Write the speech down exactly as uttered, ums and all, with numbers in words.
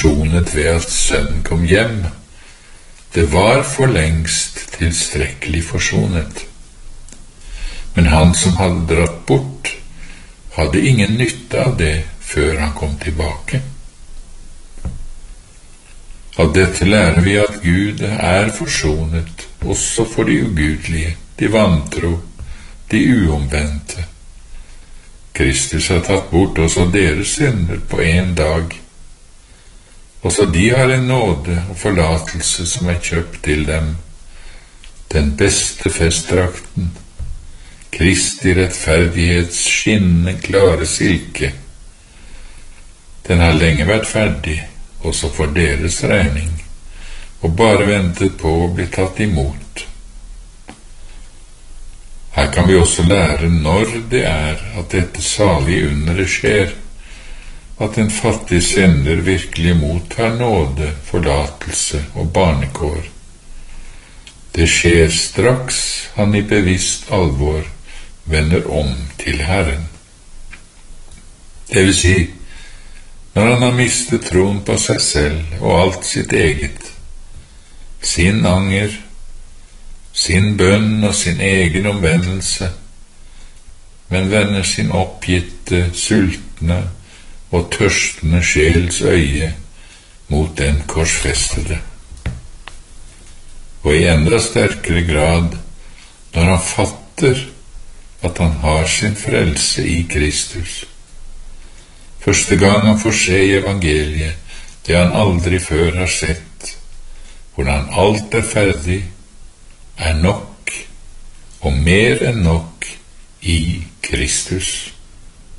forsonet ved at sønnen kom hjem. Det var for lengst tilstrekkelig forsonet. Men han som hadde dratt bort, hadde ingen nytte av det før han kom tilbake. Av dette lærer vi at Gud er forsonet også for de ugudelige, de vantro, de uomvendte. Kristus har tatt bort også deres synder på en dag. Også de har en nåde og forlatelse som er kjøpt til dem, den beste festdrakten, Kristi rettferdighets skinnende klare silke. Den har lenge vært ferdig, også for deres regning, og bare ventet på å bli tatt imot. Her kan vi også lære når det er at dette salige underet skjer, at en fattig synder virkelig mottar nåde, forlatelse og barnekår. Det skjer straks han i bevisst alvor vender om til Herren. Det vil si, når han har mistet troen på seg selv og alt sitt eget, sin anger, sin bønn og sin egen omvendelse, men vender sin oppgitte, sultne og tørstende sjels øye mot den korsfestede. Og i enda sterkere grad når han fatter at han har sin frelse i Kristus. Første gang han får se i evangeliet det han aldri før har sett, hvordan alt er ferdig, er nok og mer enn nok i Kristus.